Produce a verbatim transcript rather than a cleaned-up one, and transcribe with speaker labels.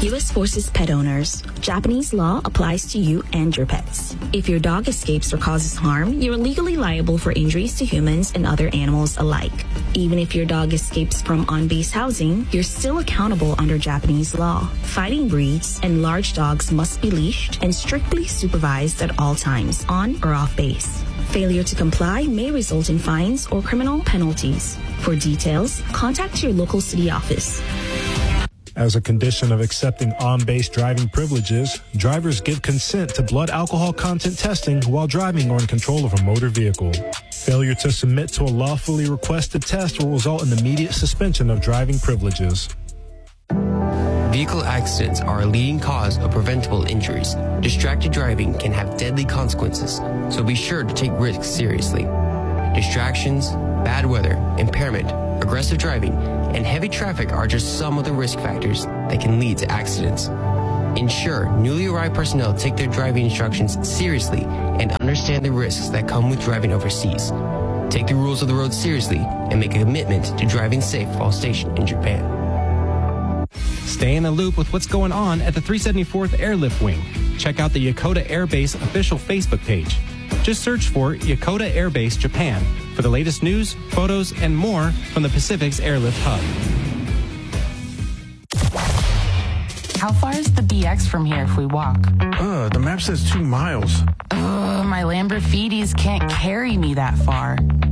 Speaker 1: U S Forces pet owners, Japanese law applies to you and your pets. If your dog escapes or causes harm, you're legally liable for injuries to humans and other animals alike. Even if your dog escapes from on-base housing, you're still accountable under Japanese law. Fighting breeds and large dogs must be leashed and strictly supervised at all times, on or off base. Failure to comply may result in fines or criminal penalties. For details, contact your local city office.
Speaker 2: As a condition of accepting on-base driving privileges, drivers give consent to blood alcohol content testing while driving or in control of a motor vehicle. Failure to submit to a lawfully requested test will result in immediate suspension of driving privileges.
Speaker 3: Vehicle accidents are a leading cause of preventable injuries. Distracted driving can have deadly consequences, so be sure to take risks seriously. Distractions, bad weather, impairment, aggressive driving, and heavy traffic are just some of the risk factors that can lead to accidents. Ensure newly arrived personnel take their driving instructions seriously and understand the risks that come with driving overseas. Take the rules of the road seriously and make a commitment to driving safe while stationed in Japan.
Speaker 4: Stay in the loop with what's going on at the three seventy-fourth Airlift Wing. Check out the Yokota Air Base official Facebook page. Just search for Yokota Air Base Japan for the latest news, photos, and more from the Pacific's Airlift Hub.
Speaker 5: How far is the B X from here if we walk?
Speaker 6: Uh, the map says two miles.
Speaker 5: Ugh, my Lamborghinis can't carry me that far.